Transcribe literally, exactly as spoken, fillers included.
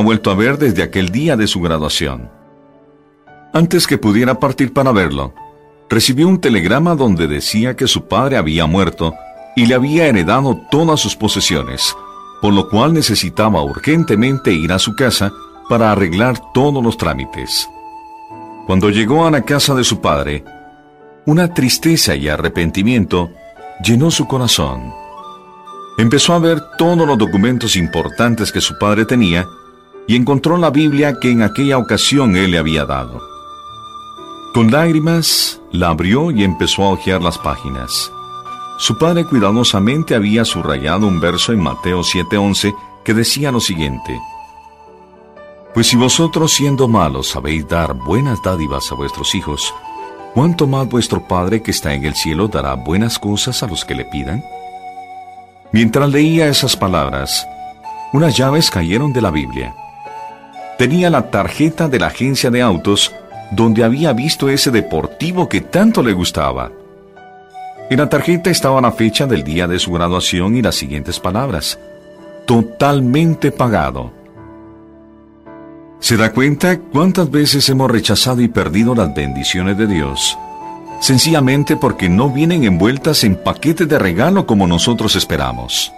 vuelto a ver desde aquel día de su graduación. Antes que pudiera partir para verlo, recibió un telegrama donde decía que su padre había muerto y le había heredado todas sus posesiones, por lo cual necesitaba urgentemente ir a su casa para arreglar todos los trámites. Cuando llegó a la casa de su padre, una tristeza y arrepentimiento llenó su corazón. Empezó a ver todos los documentos importantes que su padre tenía y encontró la Biblia que en aquella ocasión él le había dado. Con lágrimas, la abrió y empezó a hojear las páginas. Su padre cuidadosamente había subrayado un verso en Mateo siete once que decía lo siguiente: Pues si vosotros siendo malos sabéis dar buenas dádivas a vuestros hijos, ¿cuánto más vuestro Padre que está en el cielo dará buenas cosas a los que le pidan? Mientras leía esas palabras, unas llaves cayeron de la Biblia. Tenía la tarjeta de la agencia de autos donde había visto ese deportivo que tanto le gustaba. En la tarjeta estaba la fecha del día de su graduación y las siguientes palabras: totalmente pagado. ¿Se da cuenta cuántas veces hemos rechazado y perdido las bendiciones de Dios? Sencillamente porque no vienen envueltas en paquetes de regalo como nosotros esperamos.